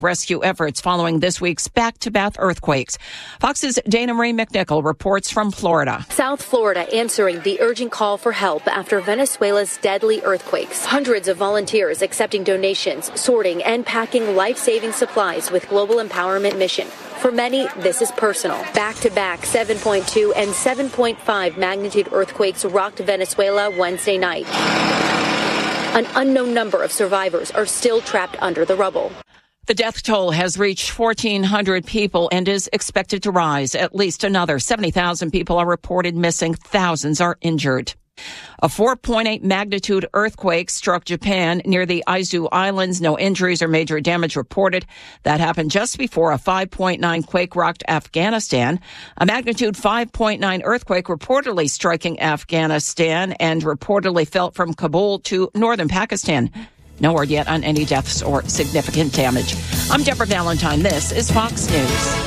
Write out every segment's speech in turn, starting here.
rescue efforts following this week's back-to-back earthquakes. Fox's Dana Marie McNichol reports from Florida. South Florida answering the urgent call for help after Venezuela's deadly earthquakes. Hundreds of volunteers accepting donations, sorting and packing life-saving supplies with Global Empowerment Mission. For many, this is personal. Back-to-back 7.2 and 7.5 magnitude earthquakes rocked Venezuela Wednesday night. An unknown number of survivors are still trapped under the rubble. The death toll has reached 1,400 people and is expected to rise. At least another 70,000 people are reported missing. Thousands are injured. A 4.8 magnitude earthquake struck Japan near the Izu Islands. No injuries or major damage reported. That happened just before a 5.9 quake rocked Afghanistan. A magnitude 5.9 earthquake reportedly striking Afghanistan and reportedly felt from Kabul to northern Pakistan. No word yet on any deaths or significant damage. I'm Deborah Valentine. This is Fox News.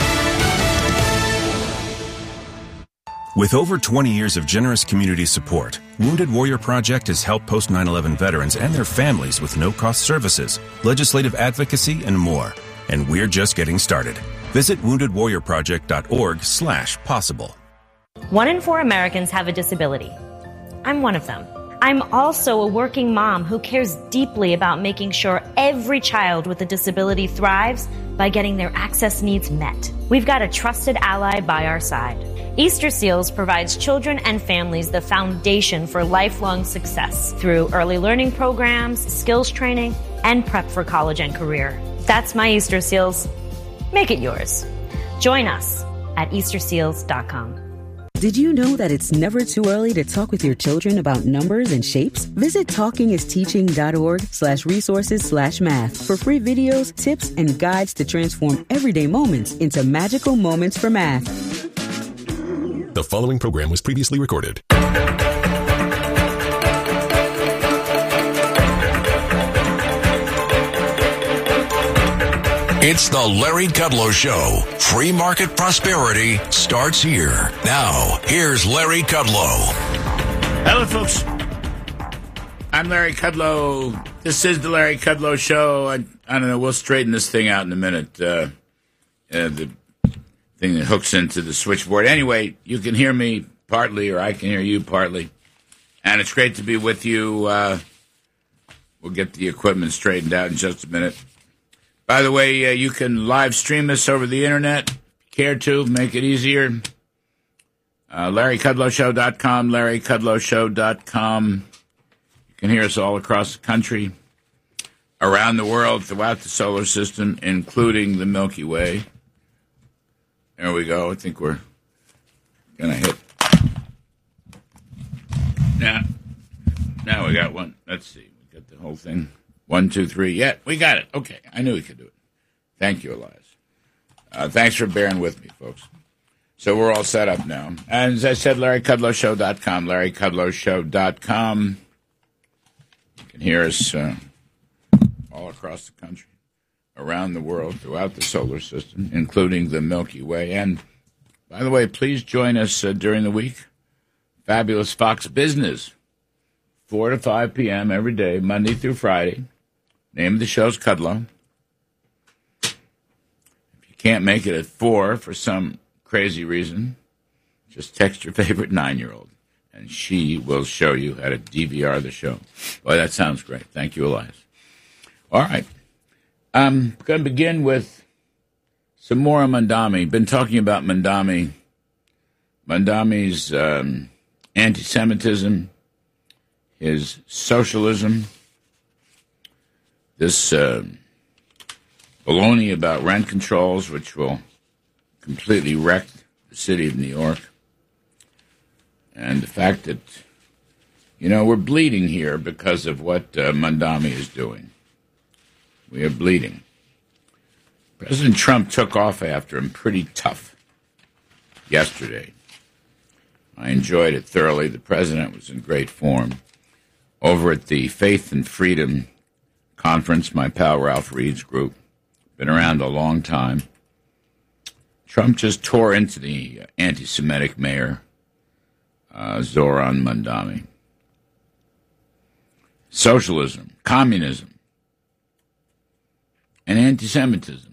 With over 20 years of generous community support, Wounded Warrior Project has helped post 9/11 veterans and their families with no-cost services, legislative advocacy, and more. And we're just getting started. Visit woundedwarriorproject.org/possible. 1 in 4 Americans have a disability. I'm one of them. I'm also a working mom who cares deeply about making sure every child with a disability thrives by getting their access needs met. We've got a trusted ally by our side. Easter Seals provides children and families the foundation for lifelong success through early learning programs, skills training, and prep for college and career. That's my Easter Seals. Make it yours. Join us at easterseals.com. Did you know that it's never too early to talk with your children about numbers and shapes? Visit talkingisteaching.org/resources/math for free videos, tips, and guides to transform everyday moments into magical moments for math. The following program was previously recorded. It's the Larry Kudlow Show. Free market prosperity starts here. Now, here's Larry Kudlow. Hello, folks. I'm Larry Kudlow. This is the Larry Kudlow Show. I don't know. We'll straighten this thing out in a minute. The thing that hooks into the switchboard. Anyway, you can hear me partly, or I can hear you partly. And it's great to be with you. We'll get the equipment straightened out in just a minute. By the way, you can live stream us over the internet. Care to make it easier? LarryKudlowShow.com, LarryKudlowShow.com. You can hear us all across the country, around the world, throughout the solar system, including the Milky Way. There we go. I think we're going to hit. Now we got one. Let's see. We got the whole thing. 1, 2, 3. Yeah, we got it. Okay. I knew we could do it. Thank you, Elias. Thanks for bearing with me, folks. So we're all set up now. And as I said, LarryKudlowShow.com, LarryKudlowShow.com. You can hear us all across the country, around the world, throughout the solar system, including the Milky Way. And, by the way, please join us during the week. Fabulous Fox Business, 4 to 5 p.m. every day, Monday through Friday. Name of the show's Kudlow. If you can't make it at 4 for some crazy reason, just text your favorite 9-year-old, and she will show you how to DVR the show. Boy, that sounds great. Thank you, Elias. All right. I'm going to begin with some more on Mamdani. Been talking about Mamdani. Mamdani's anti-Semitism, his socialism, this baloney about rent controls, which will completely wreck the city of New York, and the fact that, we're bleeding here because of what Mamdani is doing. We are bleeding. President Trump took off after him pretty tough yesterday. I enjoyed it thoroughly. The president was in great form. Over at the Faith and Freedom Conference, my pal Ralph Reed's group, been around a long time. Trump just tore into the anti-Semitic mayor, Zoran Mamdani. Socialism, communism, and anti-Semitism.